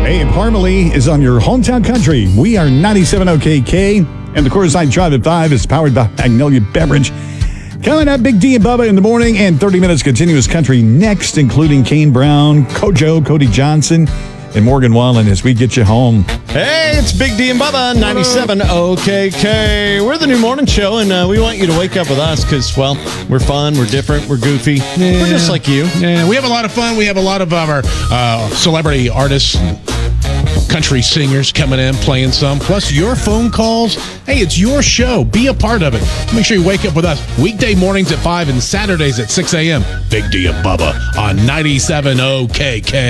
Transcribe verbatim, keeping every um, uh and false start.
Hey, Parmalee is on your hometown country. We are ninety-seven O K K, and the Coors Light Drive at five is powered by Magnolia Beverage. Coming up, Big D and Bubba in the morning, and thirty minutes continuous country next, including Kane Brown, Kojo, Cody Johnson, and Morgan Wallen as we get you home. Hey, it's Big D and Bubba, ninety-seven O K K. We're the new morning show, and uh, we want you to wake up with us because, well, we're fun, we're different, we're goofy. Yeah. We're just like you. Yeah, we have a lot of fun. We have a lot of our uh, celebrity artists, country singers coming in, playing some. Plus your phone calls. Hey, it's your show. Be a part of it. Make sure you wake up with us weekday mornings at five and Saturdays at six a.m. Big D and Bubba on ninety-seven O K K.